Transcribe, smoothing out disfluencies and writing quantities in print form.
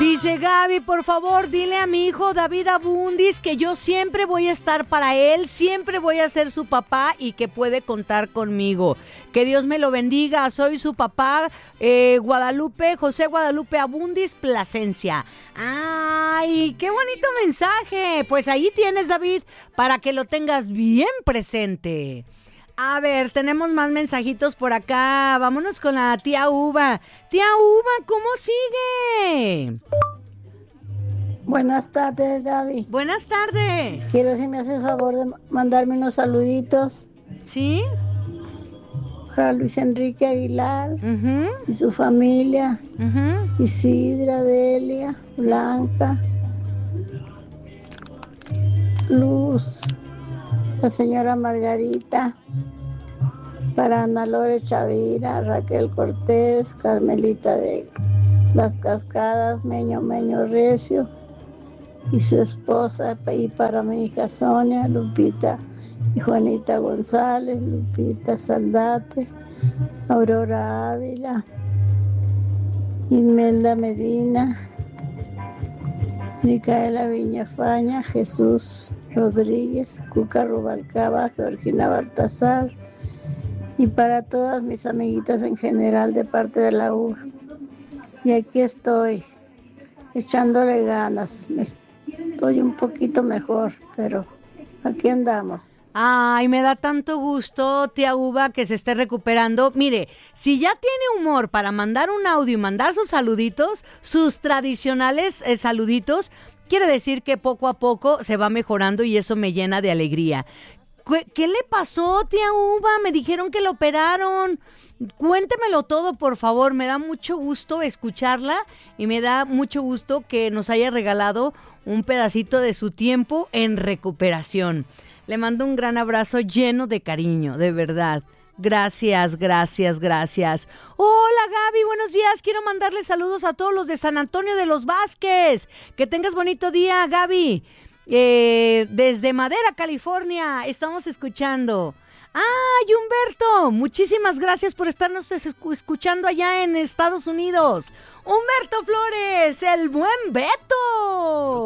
Dice Gaby, por favor, dile a mi hijo David Abundis que yo siempre voy a estar para él, siempre voy a ser su papá y que puede contar conmigo. Que Dios me lo bendiga, soy su papá, José Guadalupe Abundis Plasencia. ¡Ay, qué bonito mensaje! Pues ahí tienes, David, para que lo tengas bien presente. A ver, tenemos más mensajitos por acá. Vámonos con la tía Uva. Tía Uva, ¿cómo sigue? Buenas tardes, Gaby. Buenas tardes. Quiero si me haces favor de mandarme unos saluditos. ¿Sí? Para Luis Enrique Aguilar y su familia. Isidra, Delia, Blanca, Luz, la señora Margarita, para Ana Lore Chavira, Raquel Cortés, Carmelita de Las Cascadas, Meño Recio y su esposa, y para mi hija Sonia, Lupita y Juanita González, Lupita Saldate, Aurora Ávila, Imelda Medina, Micaela Viñafaña, Jesús Rodríguez, Cuca Rubalcaba, Georgina Baltasar, y para todas mis amiguitas en general de parte de la U. Y aquí estoy, echándole ganas. Estoy un poquito mejor, pero aquí andamos. Ay, me da tanto gusto, tía Uva, que se esté recuperando. Mire, si ya tiene humor para mandar un audio y mandar sus saluditos, sus tradicionales saluditos, quiere decir que poco a poco se va mejorando y eso me llena de alegría. ¿Qué le pasó, tía Uva? Me dijeron que lo operaron. Cuéntemelo todo, por favor. Me da mucho gusto escucharla y me da mucho gusto que nos haya regalado un pedacito de su tiempo en recuperación. Le mando un gran abrazo lleno de cariño, de verdad. Gracias, gracias, gracias. Hola Gaby, buenos días. Quiero mandarle saludos a todos los de San Antonio de los Vázquez. Que tengas bonito día, Gaby. Desde Madera, California, estamos escuchando. ¡Ay, Humberto! Muchísimas gracias por estarnos escuchando allá en Estados Unidos. Humberto Flores, el buen Beto.